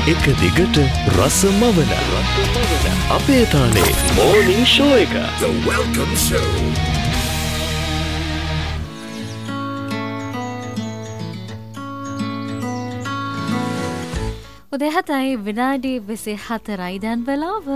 එක දිගට රසමවන අපේ තාලේ මෝර්නිං ෂෝ එක. The Welcome Show. උදේ 7යි විනාඩි 24යි දැන් වෙලාව.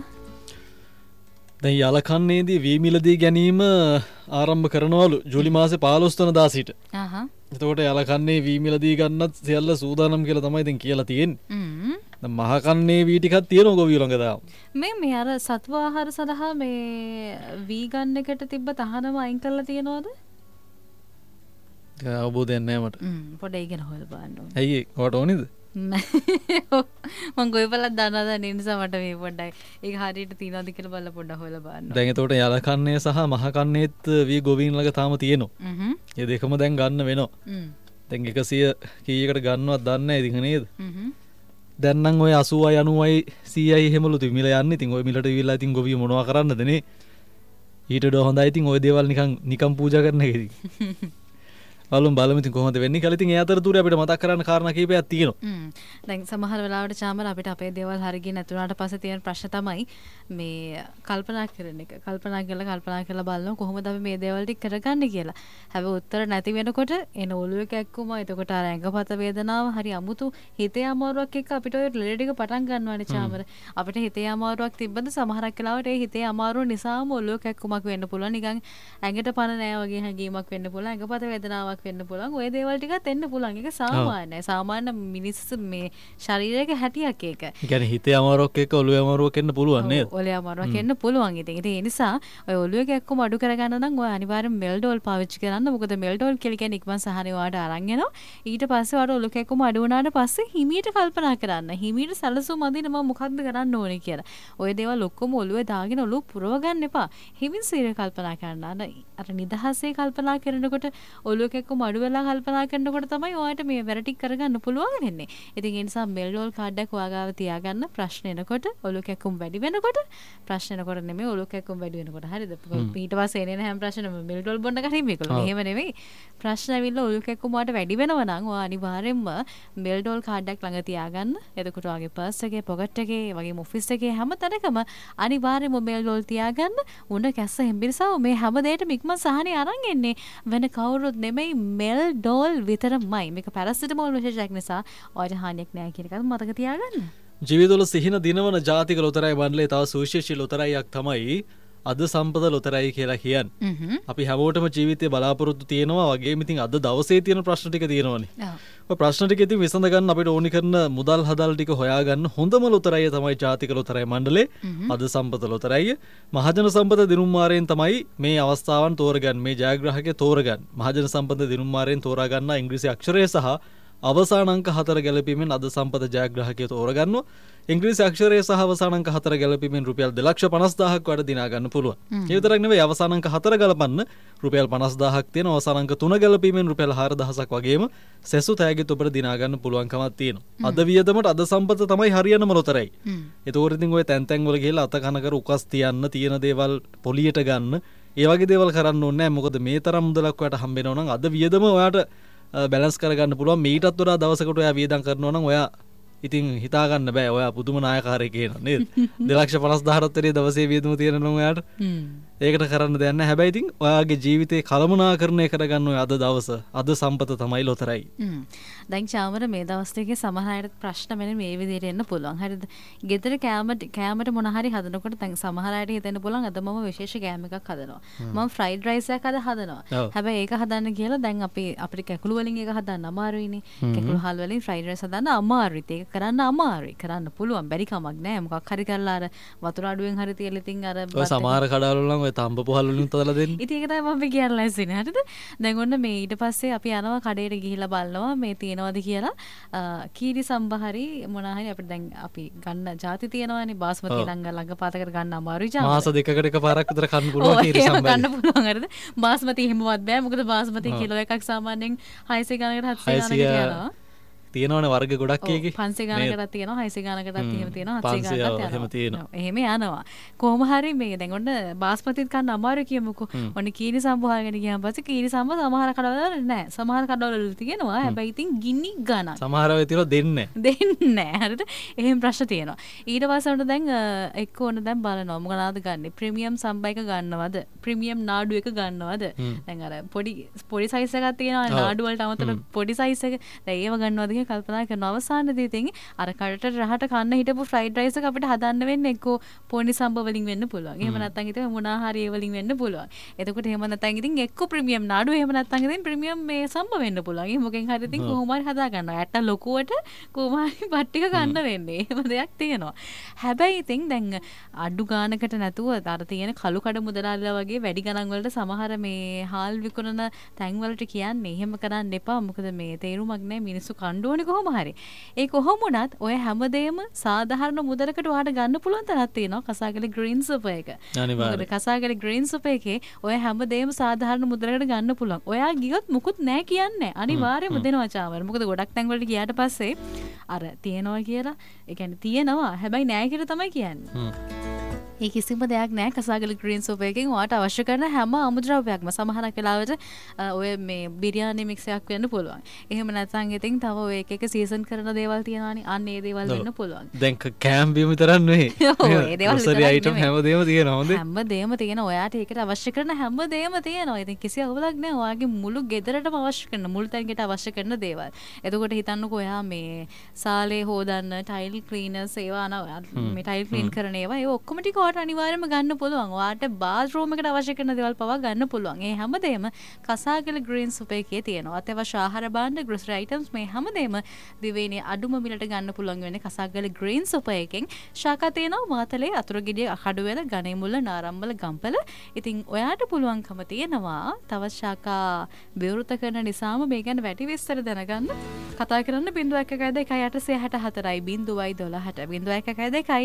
දැන් යලකන්නේදී වී මිලදී ගැනීම ආරම්භ කරනවලු ජූලි මාසේ 15 වෙනිදා සිට. එතකොට යලකන්නේ වී මිලදී ගන්නත් සියල්ල සූදානම් කියලා තමයි දැන් කියලා තියෙන්නේ. දැන් මහකන්නේ වී ටිකක් තියෙනවා ගොවියෝ ළඟ දාම. මේ අර සත්ව ආහාර සඳහා මේ වී ගන්න එකට තිබ්බ තහනම අයින් කරලා තියනවද? අවබෝධයක් නැහැ මට. පොඩ්ඩක් ඉගෙන හොයලා බලන්න ඕනේ. ඇයි ඔයාට ඕනේද? මං ගොවිපලක් දන්නවා නිසා මට මේ පොඩ්ඩයි ඒක හරියට තියනවද කියලා බලලා පොඩ්ඩක් හොයලා බලන්න. දැන් එතකොට යලකන්නේ සහ මහකන්නේත් වී ගොවීන් ළඟ තාම තියෙනවා. ඒ දෙකම දැන් ගන්න වෙනවා. දැන් 100 කීයකට ගන්නවත් දන්නේ නැහැ ඉතින් නේද? දැන් නම් ඔය 80යි 90යි 100යි එහෙමලු මිල යන්නේ. ඉතින් ඔය මිලට විවිලා ඉතින් ගොවිය මොනවා කරන්නද නේ? ඊට වඩා හොඳයි ඉතින් ඔය දේවල් නිකන් පූජා කරන එක ඉතින්. බලමු ඉතින් කොහොමද වෙන්නේ කියලා. ඉතින් ඒ අතරතුරේ අපිට මතක් කරන්න කාරණා කීපයක් තියෙනවා. දැන් සමහර වෙලාවට චාමර අපිට අපේ දේවල් හරියට නැතුණාට පස්සේ තියෙන ප්‍රශ්න තමයි මේ කල්පනා කරන එක. කල්පනා කරලා බලනවා කොහොමද අපි මේ දේවල් ටික කරගන්නේ කියලා. හැබැයි උත්තර නැති වෙනකොට එන ඔළුවේ කැක්කුම එතකොට අර ඇඟපත වේදනාව හරි අමුතු හිතේ අමාරුවක් එක්ක අපිට ඔය රිලේට් එක පටන් ගන්නවානේ චාමර. අපිට හිතේ අමාරුවක් තිබ්බද සමහරක් වෙලාවට ඒ හිතේ අමාරුව නිසාම ඔළුව කැක්කුමක් වෙන්න පුළුවන්. නිකන් ඇඟට පණ නැහැ වගේ හැඟීමක් වෙන්න පුළුවන්. ඇඟපත වේදනාවක් වෙන්න පුළුවන්. ඔය දේවල් ටිකත් එන්න පුළුවන්. ඒක සාමාන්‍යයි. සාමාන්‍ය මිනිස් මේ ශරීරයක හැටියක් ඒක. ඒ කියන්නේ හිතේ අමාරුවක් එක්ක ඔළුවේ අමාරුවක් එන්න පුළුවන් නේද? ඔළුවේ අමාරුවක් එන්න පුළුවන්. ඉතින් ඒ නිසා ඔය ඔළුවේ කැක්කුම අඩු කරගන්න නම් ඔය අනිවාර්යෙන් මෙල්ඩෝල් පාවිච්චි කරන්න. මොකද මෙල්ඩෝල් කියලා කියන්නේ ඉක්මන් සහනේ වාට අරන් එනවා. ඊට පස්සේ වාට ඔළුව කැක්කුම අඩු වුණාට පස්සේ හිමීට කල්පනා කරන්න. හිමීට සැලසුම් අදින්න මම මොකද්ද කරන්න ඕනේ කියලා. ඔය දේවල් ඔක්කොම ඔළුවේ දාගෙන ඔළුව පුරව ගන්න එපා. හිමින් සීරිය කල්පනා කරන්න. අර නිදහසේ කල්පනා කරනකොට ඔළුව කැක්කුම අඩු වෙලා කල්පනා කරනකොට තමයි ඔයාලට මේ වැරටි කරගන්න පුළුවන් වෙන්නේ. ඉතින් ඒ නිසා මෙල්ඩෝල් කාඩ් එකක් ඔයාගාව තියාගන්න. ප්‍රශ්න එනකොට ඔළුව කැක්කුම් වැඩි වෙනකොට ප්‍රශ්න එනකොට නෙමෙයි ඔළුව කැක්කුම් වැඩි වෙනකොට. හරිද? ඊට පස්සේ එන හැම ප්‍රශ්නෙම මෙල්ඩෝල් බොන්න ගන්න මේකලු. එහෙම නෙමෙයි. ප්‍රශ්න ඇවිල්ලා ඔළුව කැක්කුම් වලට වැඩි වෙනවා නම් ඔයා අනිවාර්යෙන්ම මෙල්ඩෝල් කාඩ් එකක් ළඟ තියාගන්න. එතකොට ඔයාගේ පර්ස් එකේ, පොකට් එකේ, වගේම ඔෆිස් එකේ හැම තැනකම අනිවාර්යෙන්ම මෙල්ඩෝල් තියාගන්න. උණ කැස්ස හෙම්බිරිසාව මේ හැම දෙයකටම ඉක්මන් සහනේ අරන් එන්නේ. වෙන කවුරුත් නෙමෙයි මෙල්ඩෝල් විතරමයි. මේක පැරසිටමෝල් විශේෂයක් නිසා ඔයාලට හානියක් නෑ කියන එකත් මතක තියාගන්න. ජීවිතවල සිහින දිනවන ජාතික ලොතරැයි මණ්ඩලයේ තව සුවිශේෂී ලොතරැයියක් තමයි අද සම්පත ලොතරැයි කියලා කියන්නේ. අපි හැමෝටම ජීවිතේ බලාපොරොත්තු තියෙනවා වගේම ඉතින් අද දවසේ තියෙන ප්‍රශ්න ටික තියෙනවනේ. ඔය ප්‍රශ්න ටික ඉතින් විසඳ ගන්න අපිට ඕනි කරන මුදල් හදල් ටික හොයාගන්න හොඳම ලොතරැයිය තමයි ජාතික ලොතරැයි මණ්ඩලයේ අද සම්පත ලොතරැයිය. මහජන සම්පත දිනුම් මාරයෙන් තමයි මේ අවස්ථාවන් තෝරගන්නේ. මේ ජයග්‍රාහකය තෝරගන්නේ. මහජන සම්පත දිනුම් මාරයෙන් තෝරා ගන්න ඉංග්‍රීසි අක්ෂරය සහ අවසාන අංක 4 ගැලපීමෙන් අද සම්පත ජයග්‍රාහකය තෝරගන්නවා. ඉංග්‍රීසි අක්ෂරය සහ අවසාන අංක 4 ගැලපීමෙන් රුපියල් 2,50,000ක් වඩා දිනා ගන්න පුළුවන්. ඒ විතරක් නෙවෙයි අවසාන අංක 4 ගලපන්න රුපියල් 50,000ක් තියෙන අවසාන අංක 3 ගැලපීමෙන් රුපියල් 4,000ක් වගේම සෙසු තෑගිත් ඔබට දිනා ගන්න පුළුවන්කමක් තියෙනවා. අද වියදමට අද සම්පත තමයි හරියනම ලොතරැයි. ඒතකොට ඉතින් ඔය තැන් වල ගිහලා අත කන කර උකස් තියන්න තියෙන දේවල් පොලියට ගන්න ඒ වගේ දේවල් කරන්න ඕනේ නැහැ. මොකද මේ තරම් මුදලක් ඔයාට හම්බ වෙනවා නම් අද වියදම ඔයාට බැලන්ස් කරගන්න පුළුවන්. මීටත් වඩා දවසකට ඔයා වියදම් කරනවා නම් ඔයා ඉතින් හිතා ගන්න බෑ. ඔයා පුදුම නායකයෙක් කියනවා නේද? 2,50,000ට වැඩි දවසේ වියදම තියෙනවා ඔයාට. ඒකට කරන්න දෙයක් නැහැ. හැබැයි ඉතින් ඔයාගේ ජීවිතේ කළමනාකරණය කරගන්න ඔය අද දවස අද සම්පත තමයි ලොතරැයි. දැන් චාමර මේ දවස් ටිකේ සමහර අයට ප්‍රශ්න මෙන්න මේ විදිහට එන්න පුළුවන්. හරිද? ගෙදර කෑමට මොන හරි හදනකොට දැන් සමහර අයට හිතෙන්න පුළුවන් අද මම විශේෂ කෑම එකක් හදනවා. මම ෆ්‍රයිඩ් රයිස් එකක් අද හදනවා. හැබැයි ඒක හදන්න කියලා දැන් අපිට කැකුළු වලින් ඒක හදන්න අමාරුයිනේ. කැකුළු හාල් වලින් ෆ්‍රයිඩ් රයිස් හදන්න අමාරුයි. ඒක කරන්න අමාරුයි. කරන්න පුළුවන්. බැරි කමක් නෑ. මොකක් හරි කරලා අර වතුර අඩුවෙන් හරි තියලා ඉතින් අර සමහර කඩවල නම් ඔය තඹ පොහල් වලින් තදලා දෙන්නේ. ඉතින් ඒක තමයි මම කියන්න ලැස්තිනේ. හරිද? දැන් ඔන්න මේ ඊට පස්සේ අපි යනවා කඩේට ගිහිල්ලා බලනවා මේ තියෙනවද කියලා. කීරි සම්බහරි මොනවා හරි අපිට දැන් අපි ගන්න ಜಾති තියෙනවානේ බාස්මති ළඟ පාතකට ගන්න අමාරුයි ජාම. මාස දෙකකට එකපාරක් විතර කන්න පුළුවන් කීරි සම්බහරි. ගන්න පුළුවන් හරිද? බාස්මති එහෙමවත් බෑ. මොකද බාස්මති කිලෝ එකක් සාමාන්‍යයෙන් 600 ගණනකට 700 ගණනකට යනවා. තියෙනවන වර්ග ගොඩක් ඒක 500 ගානකටත් තියෙනවා 600 ගානකටත් එහෙම තියෙනවා 700 500 ගානකටත් එහෙම තියෙනවා. එහෙම යනවා. කොහොම හරි මේ දැන් ඔන්න බාස්මතිත් කන්න අමාරු කියමුකෝ. ඔන්න කීරි සම්බ හොයාගෙන ගියාන් පස්සේ කීරි සම්බ සමහර කඩවල නැහැ. සමහර කඩවල තියෙනවා. හැබැයි ඉතින් ගිනි ගණන්. සමහර වෙලාවට තියෙනවා දෙන්නේ නැහැ. හරිද? එහෙම ප්‍රශ්න තියෙනවා. ඊට පස්සේ ඔන්න දැන් එක්ක ඔන්න දැන් බලනවා මොකලාද ගන්නෙ? ප්‍රීමියම් සම්බ එක ගන්නවද? ප්‍රීමියම් නාඩු එක ගන්නවද? දැන් අර පොඩි සයිස් එකක් තියෙනවා නාඩු වලට අමතර පොඩි සයිස් එක. දැන් ඒව ගන්නවද කියලා කල්පනා කරන අවසානයේදී ඉතින් අර කඩට රහට කන්න හිටපු ෆ්‍රයිඩ් රයිස් එක අපිට හදන්න වෙන්නේ එක්කෝ පොඩි සම්බ වලින් වෙන්න පුළුවන්. එහෙම නැත්නම් ඉතින් මොනවා හරි ඒ වලින් වෙන්න පුළුවන්. එතකොට එහෙම නැත්නම් ඉතින් එක්කෝ ප්‍රීමියම් නාඩු එහෙම නැත්නම් ඉතින් ප්‍රීමියම් මේ සම්බ වෙන්න පුළුවන්. ඒ මොකෙන් හරි ඉතින් කොහොම හරි හදා ගන්නවා. ඇට ලොකුවට කොහොම හරි පට්ටික ගන්න වෙන්නේ. එහෙම දෙයක් තියෙනවා. හැබැයි ඉතින් දැන් අඩු ගානකට නැතුව අර තියෙන කළු කඩ මුදලාලිලා වගේ වැඩි ගණන් වලට සමහර මේ හාල් විකුණන තැන් වලට කියන්නේ එහෙම කරන්න එපා. මොකද මේ තේරුමක් නැහැ මිනිස්සු කන්න ඕනේ කොහොම හරි. ඒ කොහොම වුණත් ඔය හැමදේම සාධාරණ මුදලකට ඔයාලට ගන්න පුළුවන් තරක් තියෙනවා කසාගල ග්‍රීන් සුපර් එක. මොකද කසාගල ග්‍රීන් සුපර් එකේ ඔය හැමදේම සාධාරණ මුදලකට ගන්න පුළුවන්. ඔයා ගියොත් මුකුත් නැහැ කියන්නේ. අනිවාර්යයෙන්ම දෙනවා චාමර. මොකද ගොඩක් තැන් වලට ගියාට පස්සේ අර තියනවා කියලා ඒ කියන්නේ තියනවා හැබැයි නැහැ කියලා තමයි කියන්නේ. ඒ කිසිම දෙයක් නැහැ කසාගල ග්‍රීන් සුප් එකකින් ඔයාට අවශ්‍ය කරන හැම අමුද්‍රව්‍යයක්ම සමහරක් වෙලාවට ඔය මේ බිරියානි මික්ස් එකක් වෙන්න පුළුවන්. එහෙම නැත්නම් ඉතින් තව ඔය එක එක සීසන් කරන දේවල් තියෙනවානේ. අන්න ඒ දේවල් වෙන්න පුළුවන්. දැන් කෑම් බීම විතරක් නෙවෙයි. ඔව් ඒ දේවල් විතරක් අයිටම් හැමදේම තියෙනවා හොඳේ. හැමදේම තියෙනවා. ඔයාට ඒකට අවශ්‍ය කරන හැමදේම තියෙනවා. ඉතින් කිසි අවුලක් නැහැ. ඔයාගේ මුළු ගෙදරටම අවශ්‍ය කරන මුළු තැනකට අවශ්‍ය කරන දේවල්. එතකොට හිතන්නකෝ ඔයා මේ සාලේ හොදන්න ටයිල් ක්ලීනර්ස් ඒවා මේ ටයිල් ක්ලීන් කරන ඒවා ඒ ඔක්කොම ටික අනිවාර්යයෙන්ම ගන්න පුළුවන්. ඔයාට බාත්රූම් එකට අවශ්‍ය කරන දේවල් පවා ගන්න පුළුවන්. ඒ හැමදේම කසාගල ග්‍රීන් සුප් එකේ තියෙනවා. අත්‍යවශ්‍ය ආහාර භාණ්ඩ, ග්‍රොසරි අයිටම්ස් මේ හැමදේම දිවයිනේ අඩුම මිලට ගන්න පුළුවන් වෙන්නේ කසාගල ග්‍රීන් සුප් එකෙන්. ශාකා තියෙනවා මාතලේ අතුරුගිඩිය කඩුවෙල ගණේමුල්ල නාරම්බල ගම්පල. ඉතින් ඔයාට පුළුවන්කම තියෙනවා තවත් ශාකා විවෘත කරන නිසාම මේ ගැන වැඩි විස්තර දැනගන්න කතා කරන්න 0112 864 012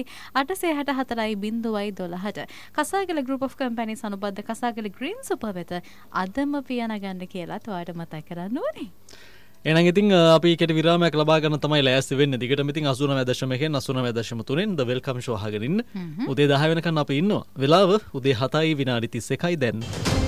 864 කසාගල group of companies අනුබද්ධ කසාගල green super වෙත අදම පියනගන්න කියලා ඔයාට මතක් කරන්න ඕනේ. එහෙනම් ඉතින් අපි ඊකට විරාමයක් ලබා ගන්න තමයි ලෑස්ති වෙන්නේ. දිගටම ඉතින් 89.1 89.3 ද වෙල්කම් ෂෝ අහගෙන ඉන්න. උදේ 10 වෙනකන් අපි ඉන්නවා. වෙලාව උදේ 7යි විනාඩි 31යි දැන්.